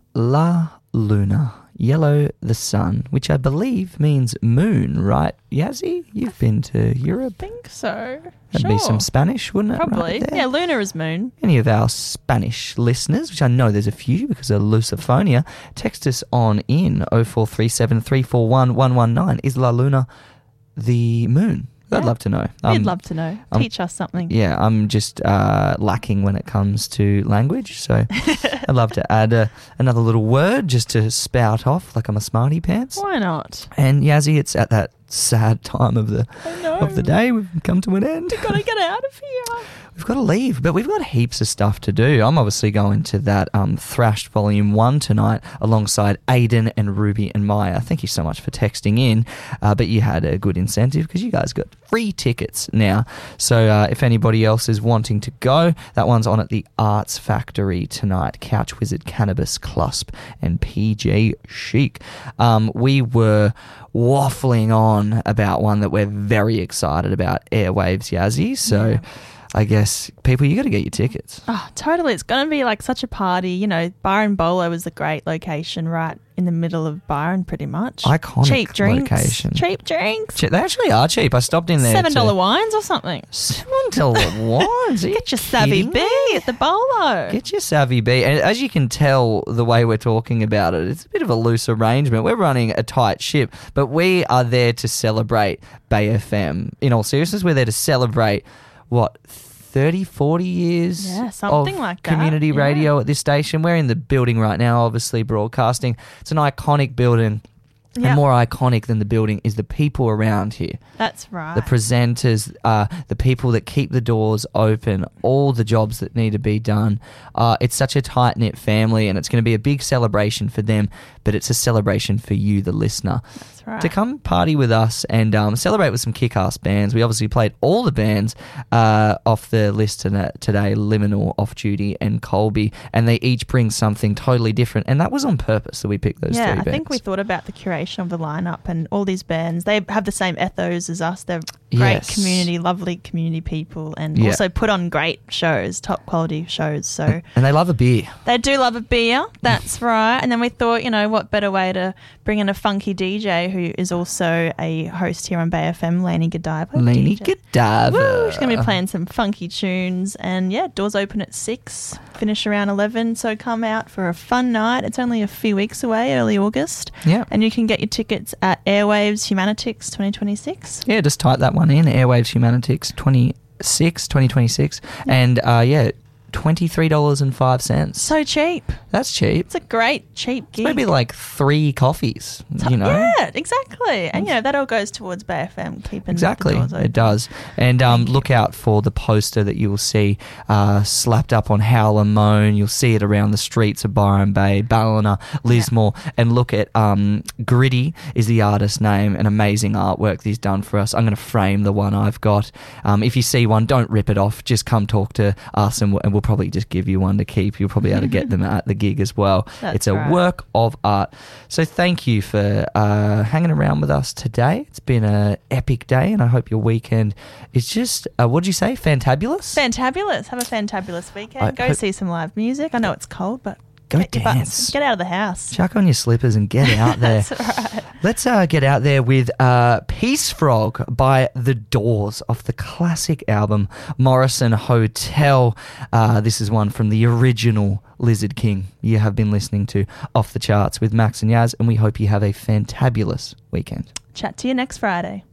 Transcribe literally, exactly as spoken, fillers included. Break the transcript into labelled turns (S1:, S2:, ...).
S1: La Luna, Yellow the Sun, which I believe means moon, right, Yazzie? You've been to Europe.
S2: I think so.
S1: That'd
S2: sure.
S1: be some Spanish, wouldn't it?
S2: Probably.
S1: Right there?
S2: Yeah, Luna is moon.
S1: Any of our Spanish listeners, which I know there's a few because of Lusophonia, text us on in oh four three seven, three four one, one one nine. Is La Luna the moon? I'd
S2: Yeah.
S1: love to know.
S2: We'd
S1: Um,
S2: love to know.
S1: um,
S2: Teach us something.
S1: Yeah, I'm just uh, lacking when it comes to language, so I'd love to add a, another little word just to spout off like I'm a smarty pants.
S2: Why not?
S1: And Yazzie, it's at that sad time of the
S2: I know.
S1: of the day. We've come to an end.
S2: We've got to get out of here.
S1: We've got to leave, but we've got heaps of stuff to do. I'm obviously going to that um, Thrashed Volume one tonight alongside Aiden and Ruby and Maya. Thank you so much for texting in, uh, but you had a good incentive because you guys got free tickets now. So uh, if anybody else is wanting to go, that one's on at the Arts Factory tonight. Couch Wizard, Cannabis, Clusp and P J Chic. Um, we were waffling on about one that we're very excited about, Airwaves Yazzie. So...
S2: Yeah.
S1: I guess, people, you got to get your tickets.
S2: Oh, totally. It's going to be like such a party. You know, Byron Bolo is a great location right in the middle of Byron, pretty much.
S1: Iconic
S2: cheap drinks,
S1: location.
S2: Cheap drinks.
S1: Che- They actually are cheap. I stopped in there.
S2: Seven dollar
S1: to-
S2: wines or something.
S1: Seven dollar wines. Are you
S2: Get your savvy
S1: kidding
S2: B
S1: me?
S2: at the Bolo.
S1: Get your savvy B. And as you can tell, the way we're talking about it, it's a bit of a loose arrangement. We're running a tight ship, but we are there to celebrate Bay F M. In all seriousness, we're there to celebrate what. thirty, forty years
S2: Yeah, something
S1: of
S2: like that,
S1: community
S2: yeah.
S1: radio at this station. We're in the building right now, obviously broadcasting. It's an iconic building.
S2: Yep.
S1: And more iconic than the building is the people around here.
S2: That's right.
S1: The presenters, uh, the people that keep the doors open, all the jobs that need to be done. Uh, it's such a tight-knit family, and it's going to be a big celebration for them, but it's a celebration for you, the listener.
S2: That's right.
S1: To come party with us and um, celebrate with some kick-ass bands. We obviously played all the bands uh, off the list today, today, Liminal, Off Duty and Colby, and they each bring something totally different, and that was on purpose that we picked those
S2: yeah,
S1: three
S2: I
S1: bands.
S2: think we thought about the curation of the lineup and all these bands. They have the same ethos as us. They're great
S1: Yes.
S2: community, lovely community people, and
S1: Yeah.
S2: also put on great shows, top quality shows. So
S1: And they love a beer.
S2: they do love a beer. That's right. And then we thought, you know, what better way to bring in a funky D J who is also a host here on Bay F M, Lainey Godiva.
S1: Lainey
S2: D J.
S1: Godiva.
S2: Woo, she's going to be playing some funky tunes. And yeah, doors open at six, finish around eleven. So come out for a fun night. It's only a few weeks away, early August.
S1: Yeah.
S2: And you can get your tickets at Airwaves Humanitics twenty twenty-six.
S1: Yeah, just type that one in, Airwaves Humanitics twenty-six, twenty twenty-six. And uh, yeah, twenty-three dollars and five cents.
S2: So cheap.
S1: That's cheap.
S2: It's a great, cheap gig.
S1: Maybe like three coffees, you know?
S2: Yeah, exactly. And, you know, that all goes towards Bay F M, keeping
S1: Exactly,
S2: the doors open.
S1: it does. And um, look out for the poster that you will see uh, slapped up on Howler Moan. You'll see it around the streets of Byron Bay, Ballina, Lismore. And look at um, Gritty is the artist's name, an amazing artwork that he's done for us. I'm going to frame the one I've got. Um, if you see one, don't rip it off. Just come talk to us and we'll, and we'll probably just give you one to keep. You'll probably be able to get them at the gig as well.
S2: That's
S1: it's a
S2: right.
S1: work of art. So thank you for uh, hanging around with us today. It's been an epic day, and I hope your weekend is just, uh, what did you say, fantabulous?
S2: Fantabulous. Have a fantabulous weekend.
S1: I
S2: Go
S1: hope-
S2: see some live music. I know it's cold, but
S1: Go
S2: get your butts-
S1: dance.
S2: Get out of the house.
S1: Chuck on your slippers and get out there.
S2: That's right.
S1: Let's uh, get out there with uh, Peace Frog by The Doors off the classic album Morrison Hotel. Uh, this is one from the original Lizard King. You have been listening to Off the Charts with Max and Yaz, and we hope you have a fantabulous weekend.
S2: Chat to you next Friday.